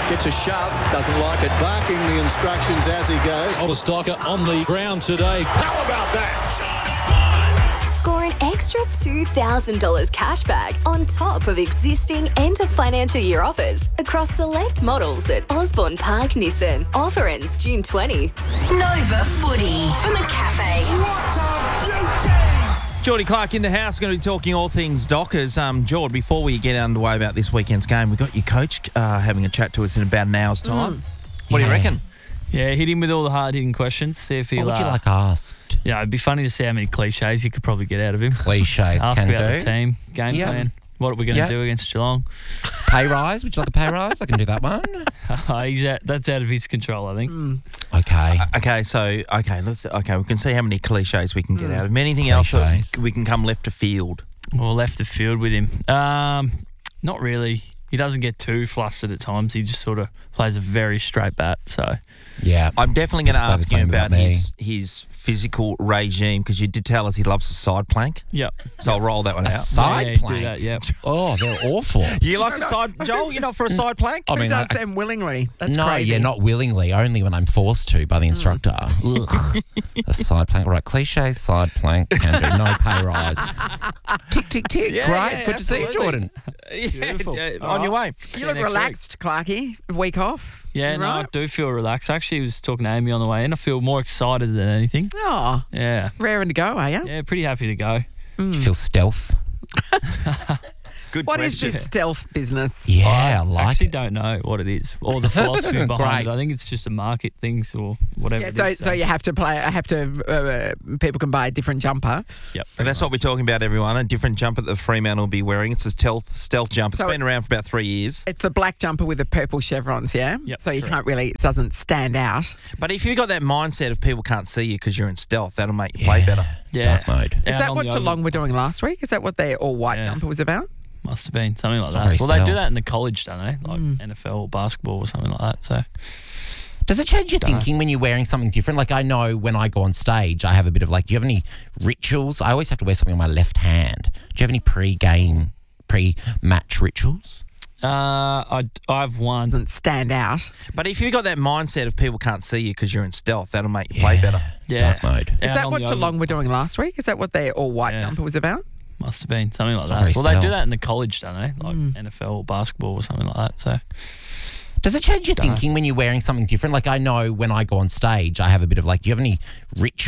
Gets a shove, doesn't like it. Barking the instructions as he goes. Older Stocker on the ground today. How about that? Score an extra $2,000 cash back on top of existing end of financial year offers across select models at Osborne Park Nissan. Offer ends June 20. Nova Footy from the cafe. Geordie Clark in the house. Going to be talking all things Dockers. Jord, before we get underway about this weekend's game, we've got your coach having a chat to us in about an hour's time. What do you reckon? Yeah, hit him with all the hard-hitting questions. See if he'll... What would you like asked? Yeah, it'd be funny to see how many cliches you could probably get out of him. Cliches Ask can about do. the team, game plan. What are we going to do against Geelong? Pay rise? Would you like a pay rise? I can do that one. That's out of his control, I think. Okay. We can see how many cliches we can get out of him. Anything else that we can come left to field? Or left the field with him. Not really. He doesn't get too flustered at times. He just sort of plays a very straight bat. So Yeah. I'm definitely going to ask the him same about about me. his physical regime, because you did tell us he loves the side plank. Yep. So I'll roll that one out. Side yeah, plank? do that, yep. Oh, they're awful. You like the side, Joel? You're not for a side plank? I mean, Who does them willingly? That's no, crazy. yeah, not willingly, only when I'm forced to by the instructor. Ugh. A side plank. All right, cliche, side plank, can do. No pay rise. Tick, tick, tick. Yeah, Great. yeah, Good to see you, absolutely. Jordan. On your way. You look next relaxed, Clarky. Week off. Yeah, You no, I right? do feel relaxed. Actually, I was talking to Amy on the way in. I feel more excited than anything. Oh, Yeah. raring to go, are you? Yeah, pretty happy to go. Do you feel stealth? Good What is question. this stealth business? Yeah, I like actually it. don't know what it is or the philosophy behind Great. it. I think it's just a market things or whatever. Yeah, it is, so you have to people can buy a different jumper. Yep. And that's what we're talking about, everyone. A different jumper that the Fremantle will be wearing. It's a stealth jumper. It's So been around for about 3 years. It's the black jumper with the purple chevrons, yeah? Yep, So you correct. can't really, it doesn't stand out. But if you've got that mindset of people can't see you because you're in stealth, that'll make you play better. Yeah. Dark mode. Is Out that on what the oval. Geelong were doing last week? Is that what their all-white Yeah. jumper was about? Must have been something like Sorry, that. Well, they do stealth. that in the college, don't they? Like NFL or basketball or something like that. So Does it change your thinking when you're wearing something different? Like, I know when I go on stage, I have a bit of like, do you have any rituals? I always have to wear something on my left hand. Do you have any pre-match rituals? I've won. Doesn't stand out. But if you've got that mindset of people can't see you because you're in stealth, that'll make you play better. Yeah. Dark mode. Is Out that on what the oval. Geelong were doing last week? Is that what their all-white Yeah. jumper was about? Must have been something like Sorry, that. Well, they do stealth. that in the college, don't they? Like NFL or basketball or something like that. So Does it change your thinking when you're wearing something different? Like, I know when I go on stage, I have a bit of like, do you have any rituals?